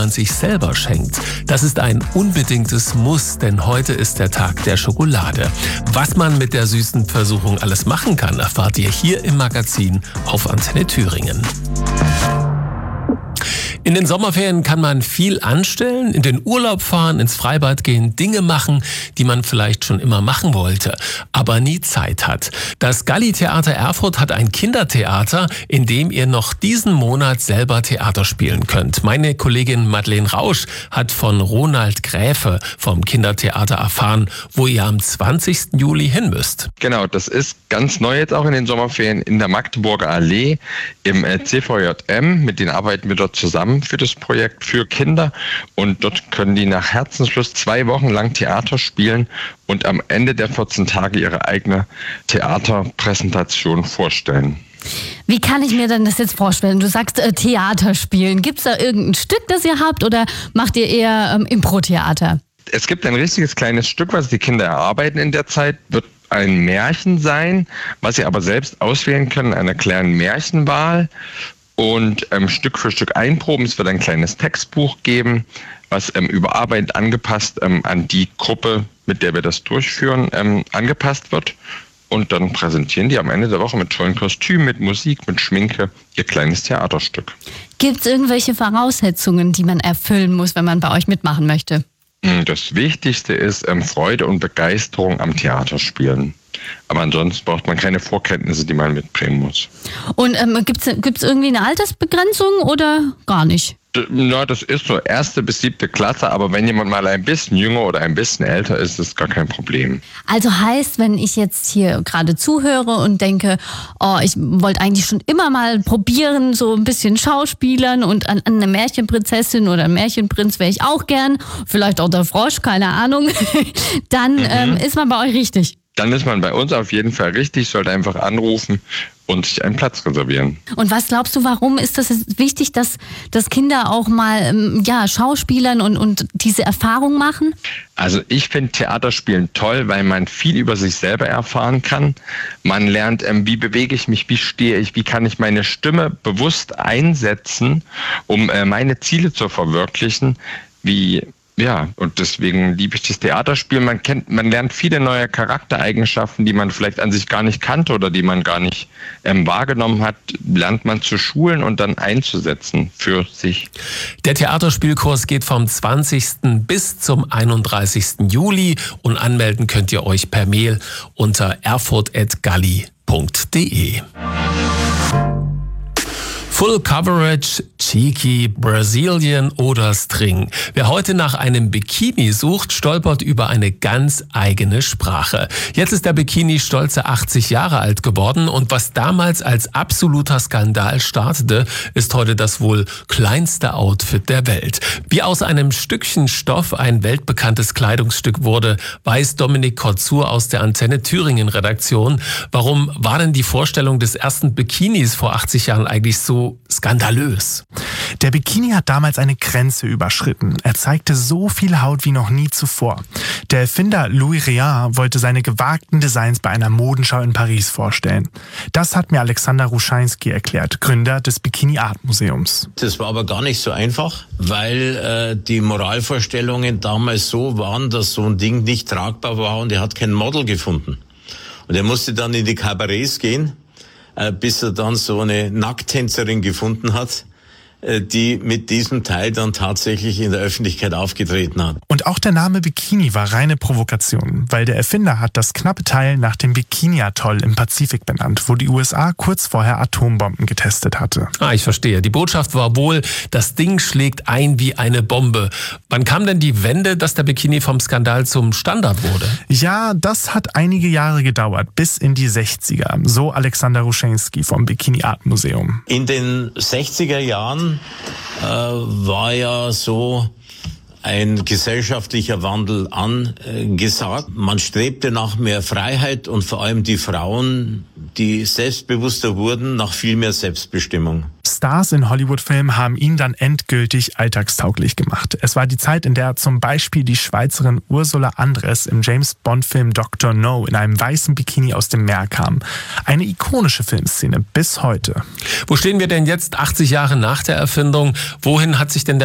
man sich selber schenkt. Das ist ein unbedingtes Muss, denn heute ist der Tag der Schokolade. Was man mit der süßen Versuchung alles machen kann, erfahrt ihr hier im Magazin auf Antenne Thüringen. In den Sommerferien kann man viel anstellen, in den Urlaub fahren, ins Freibad gehen, Dinge machen, die man vielleicht schon immer machen wollte, aber nie Zeit hat. Das Galli-Theater Erfurt hat ein Kindertheater, in dem ihr noch diesen Monat selber Theater spielen könnt. Meine Kollegin Madeleine Rausch hat von Ronald Gräfe vom Kindertheater erfahren, wo ihr am 20. Juli hin müsst. Genau, das ist ganz neu jetzt auch in den Sommerferien in der Magdeburger Allee im CVJM. Mit denen arbeiten wir dort zusammen für das Projekt für Kinder und dort können die nach Herzenslust 2 Wochen lang Theater spielen und am Ende der 14 Tage ihre eigene Theaterpräsentation vorstellen. Wie kann ich mir denn das jetzt vorstellen? Du sagst Theater spielen. Gibt es da irgendein Stück, das ihr habt oder macht ihr eher Impro-Theater? Es gibt ein richtiges kleines Stück, was die Kinder erarbeiten in der Zeit, wird ein Märchen sein, was sie aber selbst auswählen können, einer kleinen Märchenwahl. Und Stück für Stück einproben. Es wird ein kleines Textbuch geben, was überarbeitet, angepasst an die Gruppe, mit der wir das durchführen, angepasst wird. Und dann präsentieren die am Ende der Woche mit tollen Kostümen, mit Musik, mit Schminke ihr kleines Theaterstück. Gibt es irgendwelche Voraussetzungen, die man erfüllen muss, wenn man bei euch mitmachen möchte? Das Wichtigste ist Freude und Begeisterung am Theaterspielen. Aber ansonsten braucht man keine Vorkenntnisse, die man mitbringen muss. Und gibt's irgendwie eine Altersbegrenzung oder gar nicht? Na, das ist so 1. bis 7. Klasse, aber wenn jemand mal ein bisschen jünger oder ein bisschen älter ist, ist das gar kein Problem. Also heißt, wenn ich jetzt hier gerade zuhöre und denke, ich wollte eigentlich schon immer mal probieren, so ein bisschen Schauspielern und an eine Märchenprinzessin oder einen Märchenprinz wäre ich auch gern, vielleicht auch der Frosch, keine Ahnung, dann ist man bei euch richtig. Dann ist man bei uns auf jeden Fall richtig, sollte einfach anrufen und sich einen Platz reservieren. Und was glaubst du, warum ist das wichtig, dass Kinder auch mal schauspielern und diese Erfahrung machen? Also ich finde Theaterspielen toll, weil man viel über sich selber erfahren kann. Man lernt, wie bewege ich mich, wie stehe ich, wie kann ich meine Stimme bewusst einsetzen, um meine Ziele zu verwirklichen, Ja, und deswegen liebe ich das Theaterspiel. Man lernt viele neue Charaktereigenschaften, die man vielleicht an sich gar nicht kannte oder die man gar nicht wahrgenommen hat, lernt man zu schulen und dann einzusetzen für sich. Der Theaterspielkurs geht vom 20. bis zum 31. Juli und anmelden könnt ihr euch per Mail unter erfurt@galli.de. Full Coverage, Cheeky, Brazilian oder String. Wer heute nach einem Bikini sucht, stolpert über eine ganz eigene Sprache. Jetzt ist der Bikini stolze 80 Jahre alt geworden und was damals als absoluter Skandal startete, ist heute das wohl kleinste Outfit der Welt. Wie aus einem Stückchen Stoff ein weltbekanntes Kleidungsstück wurde, weiß Dominik Kotzur aus der Antenne Thüringen Redaktion. Warum war denn die Vorstellung des ersten Bikinis vor 80 Jahren eigentlich so skandalös? Der Bikini hat damals eine Grenze überschritten. Er zeigte so viel Haut wie noch nie zuvor. Der Erfinder Louis Réard wollte seine gewagten Designs bei einer Modenschau in Paris vorstellen. Das hat mir Alexander Ruschański erklärt, Gründer des Bikini Art Museums. Das war aber gar nicht so einfach, weil die Moralvorstellungen damals so waren, dass so ein Ding nicht tragbar war und er hat kein Model gefunden. Und er musste dann in die Kabarets gehen, bis er dann so eine Nackttänzerin gefunden hat, die mit diesem Teil dann tatsächlich in der Öffentlichkeit aufgetreten hat. Und auch der Name Bikini war reine Provokation, weil der Erfinder hat das knappe Teil nach dem Bikini-Atoll im Pazifik benannt, wo die USA kurz vorher Atombomben getestet hatte. Ich verstehe. Die Botschaft war wohl, das Ding schlägt ein wie eine Bombe. Wann kam denn die Wende, dass der Bikini vom Skandal zum Standard wurde? Ja, das hat einige Jahre gedauert, bis in die 60er, so Alexander Ruschański vom Bikini Art Museum. In den 60er Jahren war ja so ein gesellschaftlicher Wandel angesagt. Man strebte nach mehr Freiheit und vor allem die Frauen, die selbstbewusster wurden, nach viel mehr Selbstbestimmung. Stars in Hollywood-Filmen haben ihn dann endgültig alltagstauglich gemacht. Es war die Zeit, in der zum Beispiel die Schweizerin Ursula Andress im James-Bond-Film Dr. No in einem weißen Bikini aus dem Meer kam. Eine ikonische Filmszene bis heute. Wo stehen wir denn jetzt, 80 Jahre nach der Erfindung? Wohin hat sich denn der